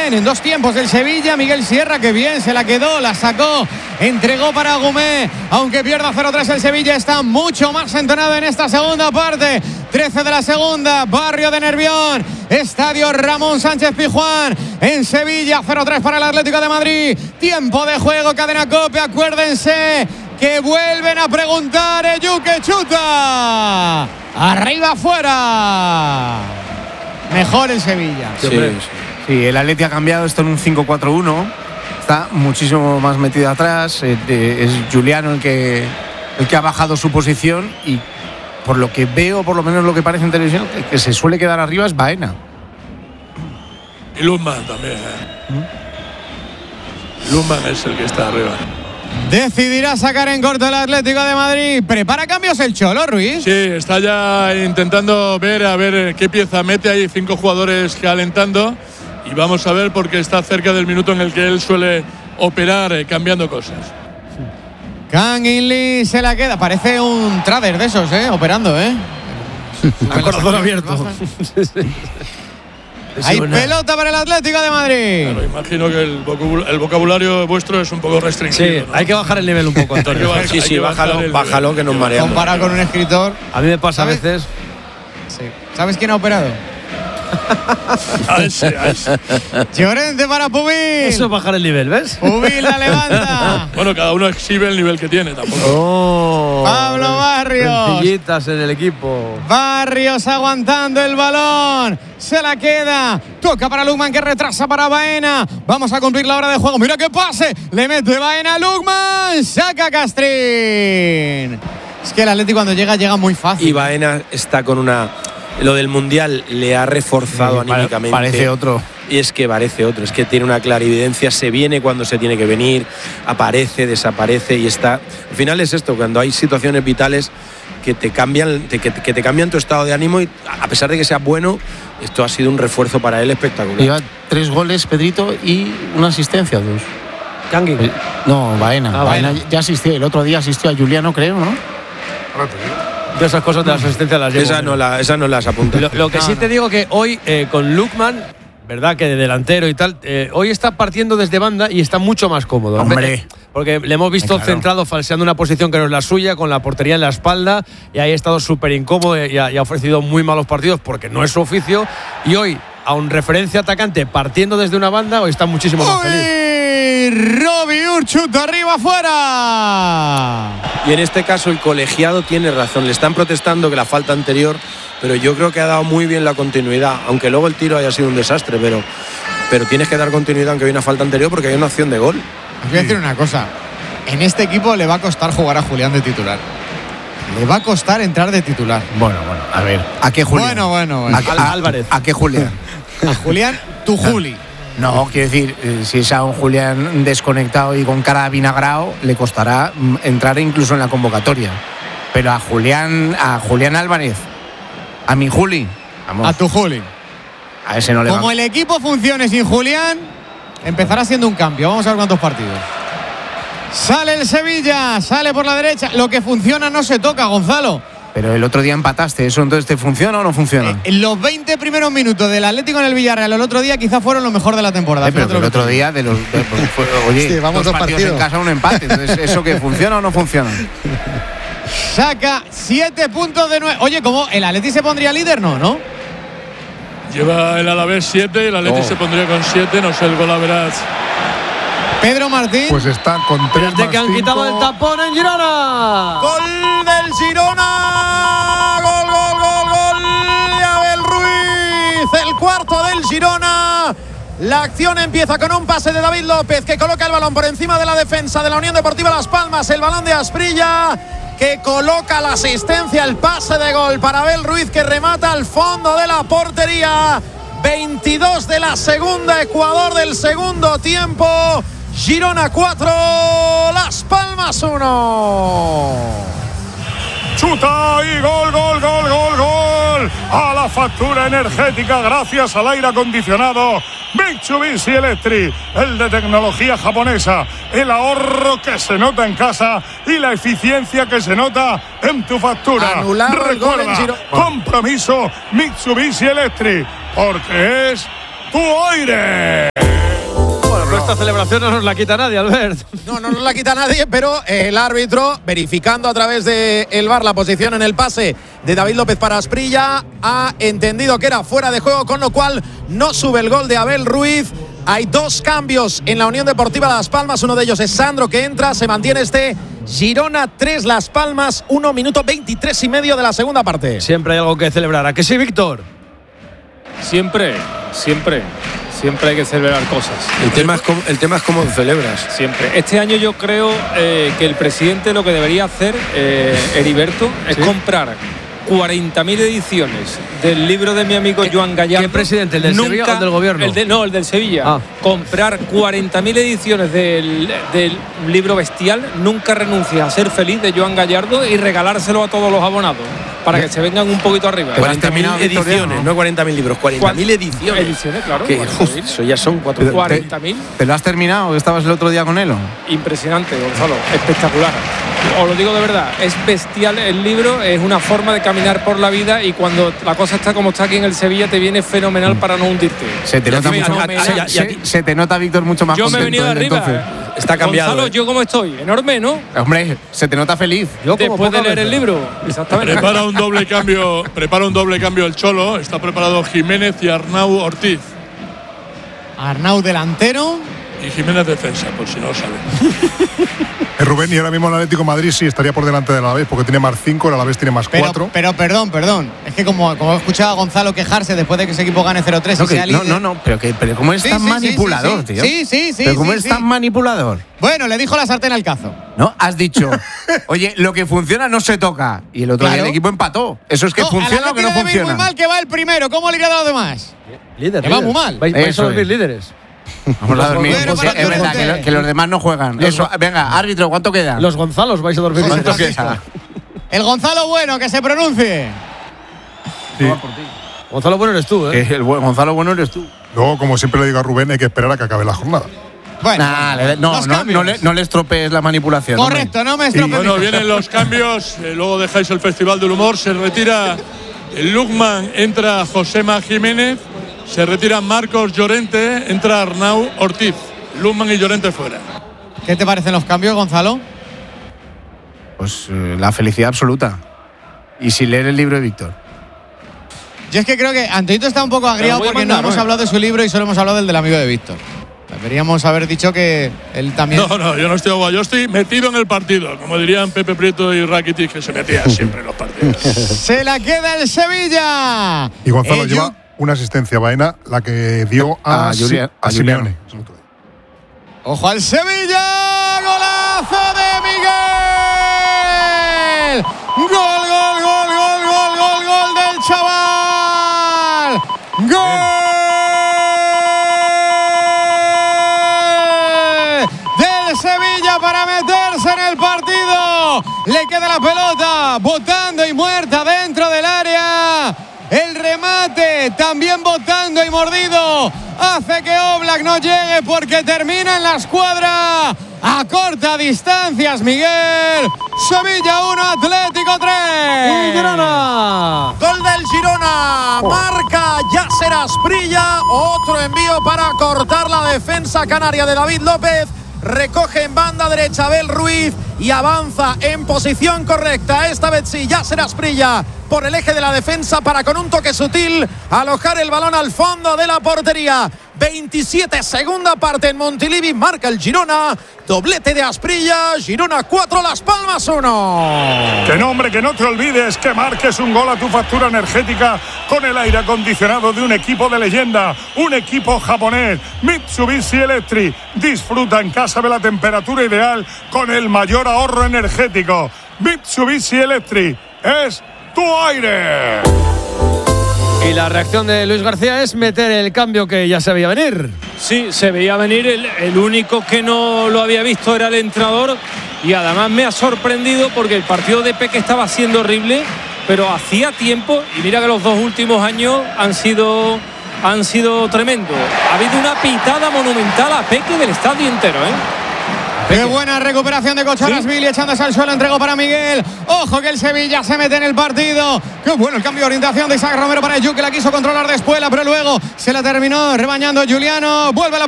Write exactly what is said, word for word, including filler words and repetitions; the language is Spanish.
bien en dos tiempos del Sevilla. Miguel Sierra, que bien, se la quedó, la sacó, entregó para Gumé. Aunque pierda cero tres el Sevilla, está mucho más entonado en esta segunda parte. trece de la segunda, Barrio de Nervión, Estadio Ramón Sánchez Pizjuán, en Sevilla, cero tres para el Atlético de Madrid. Tiempo de juego, Cadena COPE, acuérdense que vuelven a preguntar, Eyu que chuta, arriba, afuera. Mejor el Sevilla. Sí, sí. sí, el Atleti ha cambiado esto en un cinco cuatro uno, está muchísimo más metido atrás, es Juliano el que, el que ha bajado su posición y por lo que veo, por lo menos lo que parece en televisión, el que se suele quedar arriba es Baena. Y Luzman también. ¿eh? ¿Mm? Luzman es el que está arriba. Decidirá sacar en corto el Atlético de Madrid. ¿Prepara cambios el Cholo, Ruiz? Sí, está ya intentando ver a ver qué pieza mete. Hay cinco jugadores calentando y vamos a ver porque está cerca del minuto en el que él suele operar eh, cambiando cosas. Kang In Lee se la queda. Parece un trader de esos, ¿eh? Operando, ¿eh? Con corazón abierto. Hay pelota para el Atlético de Madrid. Claro, imagino que el, vocabul- el vocabulario vuestro es un poco restringido. Sí, ¿no? Hay que bajar el nivel un poco, Antonio. Bajar, sí, sí, bájalo, el, bájalo que nos mareamos. Comparado con un escritor. A mí me pasa ¿Sabes? a veces. Sí. ¿Sabes quién ha operado? A ese, a ese. Llorente para Pubil. Eso es bajar el nivel, ¿ves? Pubil la levanta. Bueno, cada uno exhibe el nivel que tiene tampoco. Oh, Pablo Barrios. Sencillitas en el equipo. Barrios aguantando el balón. Se la queda. Toca para Lukman, que retrasa para Baena. Vamos a cumplir la hora de juego. Mira qué pase. Le mete Baena a Lukman. Saca Castrín. Es que el Atlético cuando llega, llega muy fácil. Y Baena está con una... Lo del Mundial le ha reforzado Sí, anímicamente. Parece otro. Y es que parece otro. Es que tiene una clarividencia. Se viene cuando se tiene que venir. Aparece, desaparece y está... Al final es esto, cuando hay situaciones vitales que te cambian, te, que, que te cambian tu estado de ánimo y a pesar de que sea bueno, esto ha sido un refuerzo para él espectacular. Lleva tres goles, Pedrito, y una asistencia, dos. Kangin. No, Baena. Ah, Baena Baena. ya asistió. El otro día asistió a Juliano, creo, ¿no? De esas cosas de las asistencias las llevo. Esa no, la, esa no las apunta. Lo, lo que No, sí no. te digo que hoy eh, con Lukman, verdad que de delantero y tal, eh, hoy está partiendo desde banda y está mucho más cómodo. Hombre. Porque le hemos visto Claro. centrado, falseando una posición que no es la suya, con la portería en la espalda, y ahí ha estado súper incómodo y ha, y ha ofrecido muy malos partidos porque no es su oficio. Y hoy, aun referencia atacante, partiendo desde una banda, hoy está muchísimo más feliz. Robbie Urchut arriba, afuera. Y en este caso el colegiado tiene razón. Le están protestando que la falta anterior, pero yo creo que ha dado muy bien la continuidad, aunque luego el tiro haya sido un desastre, pero, pero tienes que dar continuidad aunque hay una falta anterior porque hay una opción de gol. Os voy a decir una cosa. En este equipo le va a costar jugar a Julián de titular. Le va a costar entrar de titular. Bueno, bueno, a ver. ¿A qué Julián? Bueno, bueno, bueno. ¿A, qué- a- Álvarez. ¿A qué Julián? A Julián, tu Juli. No, quiero decir, eh, si es a un Julián desconectado y con cara de vinagrao, le costará mm, entrar incluso en la convocatoria. Pero a Julián, a Julián Álvarez, a mi Juli, vamos, A tu Juli. a ese no le Como va. el equipo funcione sin Julián, empezará siendo un cambio. Vamos a ver cuántos partidos. Sale el Sevilla, sale por la derecha. Lo que funciona no se toca, Gonzalo. Pero el otro día empataste, ¿eso entonces te funciona o no funciona? Eh, los veinte primeros minutos del Atlético en el Villarreal el otro día quizás fueron lo mejor de la temporada. Eh, pero Fíjate que el lo que otro te- día de los de- pues, fue- oye, Sí, vamos dos dos partidos partidos. en casa, un empate. Entonces, ¿eso que funciona o no funciona? Saca siete puntos de nueve. Oye, ¿cómo? ¿El Atleti se pondría líder? No, ¿no? Lleva el Alavés siete, el Atleti Oh. se pondría con siete, no sé el gol a verás. Pedro Martín. Pues está con tres Desde más que han cinco. quitado el tapón en Girona. Gol del Girona. Gol, gol, gol, gol de Abel Ruiz. El cuarto del Girona. La acción empieza con un pase de David López que coloca el balón por encima de la defensa de la Unión Deportiva Las Palmas. El balón de Asprilla que coloca la asistencia, el pase de gol para Abel Ruiz que remata al fondo de la portería. veintidós de la segunda, Ecuador del segundo tiempo. Girona cuatro, Las Palmas uno. Chuta y gol, gol, gol, gol, gol. A la factura energética gracias al aire acondicionado Mitsubishi Electric, el de tecnología japonesa, el ahorro que se nota en casa y la eficiencia que se nota en tu factura. Anulado el gol en Recuerda, Girona. compromiso Mitsubishi Electric, porque es tu aire. esta celebración no nos la quita nadie, Albert. No, no nos la quita nadie, pero el árbitro, verificando a través del V A R la posición en el pase de David López para Asprilla, ha entendido que era fuera de juego, con lo cual no sube el gol de Abel Ruiz. Hay dos cambios en la Unión Deportiva Las Palmas, uno de ellos es Sandro, que entra, se mantiene este Girona tres, Las Palmas uno, minuto veintitrés y medio de la segunda parte. Siempre hay algo que celebrar. ¿A que sí, Víctor? Siempre, siempre, siempre hay que celebrar cosas. El tema es cómo, el tema es cómo celebras. Siempre. Este año yo creo eh, que el presidente lo que debería hacer, eh, Heriberto, es ¿Sí? comprar cuarenta mil ediciones del libro de mi amigo Joan Gallardo. ¿Qué presidente? ¿El del Nunca, Sevilla o el del gobierno? El de, no, el del Sevilla. Ah. Comprar cuarenta mil ediciones del, del libro bestial, Nunca renuncies a ser feliz, de Joan Gallardo, y regalárselo a todos los abonados para que se vengan un poquito arriba. cuarenta mil terminado, ediciones, Victoria, no cuarenta mil libros, cuarenta mil ediciones. Ediciones, claro. Que, cuarenta mil. uf, eso ya son cuatro. cuarenta mil. ¿Te lo has terminado? ¿Estabas el otro día con él? ¿O? Impresionante, Gonzalo, espectacular. Os lo digo de verdad, es bestial el libro, es una forma de caminar por la vida, y cuando la cosa está como está aquí en el Sevilla te viene fenomenal para no hundirte. Se te nota me- mucho no más. me- se- ya- se- se te nota, Víctor, mucho más Yo me he contento venido de desde arriba. entonces. Está cambiado, Gonzalo, ¿eh? ¿yo cómo estoy? Enorme, ¿no? Hombre, se te nota feliz. Yo como Después de pocas leer el veces. libro. Exactamente. Prepara un doble cambio, prepara un doble cambio el Cholo. Está preparado Jiménez y Arnau Ortiz. Arnau delantero. Y Jiménez defensa, por si no lo saben. Eh, Rubén, y ahora mismo el Atlético de Madrid sí estaría por delante del Alavés porque tiene más cinco, el Alavés tiene más Pero, cuatro. pero perdón, perdón. Es que como, como he escuchado a Gonzalo quejarse después de que ese equipo gane cero tres No, y sea que- no, líder. no, no, pero, que, pero ¿cómo es Sí, tan sí, sí, manipulador, sí, sí. tío? Sí, sí, sí, Pero ¿cómo sí, es sí. tan manipulador? Bueno, le dijo la sartén al cazo. ¿No? Has dicho, oye, lo que funciona no se toca. Y el otro día Claro. el equipo empató. ¿Eso es que No, funciona al o que no Atleti le debe ir funciona? muy mal, que va el primero. ¿Cómo le irá a los demás? Líder, Que va líder. muy mal. Vais, vais Eso a dormir es. líderes. Vamos a dormir. Bueno, Sí, para es verdad que- que, lo- que los demás no juegan. Los- Eso, venga, árbitro, ¿cuánto queda? Los Gonzalos vais a dormir José ¿Cuánto líderes. Francisco. queda? El Gonzalo Bueno, que se pronuncie. Sí. Gonzalo Bueno eres tú, ¿eh? Que el buen Gonzalo Bueno eres tú. Luego, como siempre le digo a Rubén, hay que esperar a que acabe la jornada. Bueno, Nah, le- no, los no, cambios. no, le, no le estropees la manipulación. hombre. Correcto, no me estropees. Bueno, vienen los cambios, eh, luego dejáis el Festival del Humor, se retira el Lukman, entra Josema Jiménez, se retira Marcos Llorente, entra Arnau Ortiz. Lukman y Llorente fuera. ¿Qué te parecen los cambios, Gonzalo? Pues eh, la felicidad absoluta. Y si leer el libro de Víctor. Yo es que creo que Antonito está un poco agriado voy a porque mandar, no hemos ¿no? hablado de su libro y solo hemos hablado del del amigo de Víctor. Deberíamos haber dicho que él también. No, no, yo no estoy agua, yo estoy metido en el partido, como dirían Pepe Prieto y Rakitic, que se metían siempre en los partidos. Se la queda el Sevilla. Y Gonzalo Eh, lleva Yu- una asistencia vaina, la que dio a, A Si- Julia- a a Simeone. Ojo al Sevilla. Golazo de Miguel. Gol, gol, gol, gol, gol, gol, gol del chaval. Gol del Sevilla para meterse en el partido. Le queda la pelota botando y muerta dentro del área. El remate también botando y mordido hace que Oblak no llegue porque termina en la escuadra a corta distancias. Miguel. Sevilla uno, Atlético tres. ¡Y Girona! Gol del Girona, marca Yasser Asprilla, otro envío para cortar la defensa canaria de David López, recoge en banda derecha Abel Ruiz y avanza en posición correcta, esta vez sí, Yasser Asprilla por el eje de la defensa para con un toque sutil alojar el balón al fondo de la portería. veintisiete, segunda parte en Montilivi, marca el Girona, doblete de Asprilla, Girona cuatro, Las Palmas uno. Que no, hombre, que no te olvides que marques un gol a tu factura energética con el aire acondicionado de un equipo de leyenda, un equipo japonés, Mitsubishi Electric. Disfruta en casa de la temperatura ideal con el mayor ahorro energético. Mitsubishi Electric es tu aire. Y la reacción de Luis García es meter el cambio que ya se veía venir. Sí, se veía venir. El, el único que no lo había visto era el entrenador. Y además me ha sorprendido porque el partido de Peque estaba siendo horrible, pero hacía tiempo, y mira que los dos últimos años han sido, han sido tremendos. Ha habido una pitada monumental a Peque del estadio entero, ¿eh? Qué buena recuperación de Cocharasvili, echándose al suelo, entregó para Miguel. Ojo que el Sevilla se mete en el partido. Qué bueno el cambio de orientación de Isaac Romero para Yu, que la quiso controlar de espuela, pero luego se la terminó rebañando Juliano. Vuelve a la